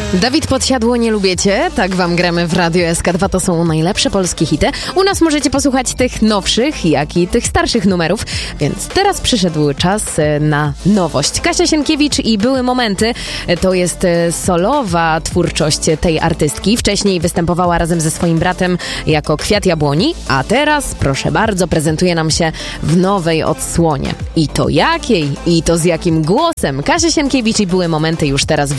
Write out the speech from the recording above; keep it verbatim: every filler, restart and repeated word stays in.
Dawid Podsiadło, nie lubię cię, tak wam gramy w Radiu S K dwa, to są najlepsze polskie hity. U nas możecie posłuchać tych nowszych, jak i tych starszych numerów, więc teraz przyszedł czas na nowość. Kasia Sienkiewicz i Były momenty, to jest solowa twórczość tej artystki. Wcześniej występowała razem ze swoim bratem jako Kwiat Jabłoni, a teraz, proszę bardzo, prezentuje nam się w nowej odsłonie. I to jakiej? I to z jakim głosem? Kasia Sienkiewicz i Były momenty już teraz w